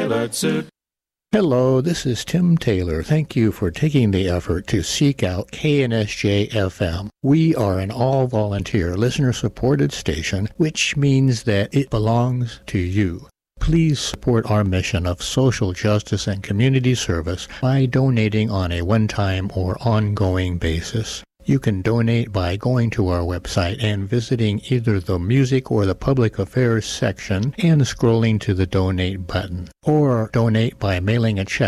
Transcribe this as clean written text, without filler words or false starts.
tailored suit. Hello, this is Tim Taylor. Thank you for taking the effort to seek out KNSJ-FM. We are an all-volunteer, listener-supported station, which means that it belongs to you. Please support our mission of social justice and community service by donating on a one-time or ongoing basis. You can donate by going to our website and visiting either the music or the public affairs section and scrolling to the donate button, or donate by mailing a check